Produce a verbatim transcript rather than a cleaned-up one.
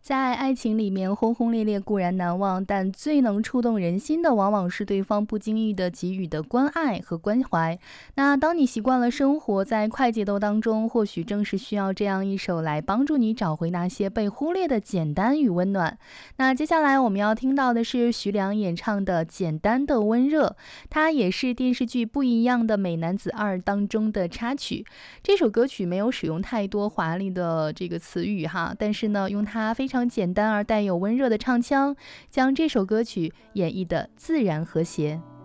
在爱情里面，轰轰烈烈固然难忘，但最能触动人心的，往往是对方不经意的给予的关爱和关怀。那当你习惯了生活在快节奏当中，或许正是需要这样一首来帮助你找回那些被忽略的简单与温暖。那接下来我们要听到的是徐良演唱的《简单的温热》，它也是电视剧《不一样的美男子二》当中的插曲。这首歌曲没有使用太多华丽的这个词语哈，但是呢，用它非常简单而带有温热的唱腔，将这首歌曲演绎得自然和谐。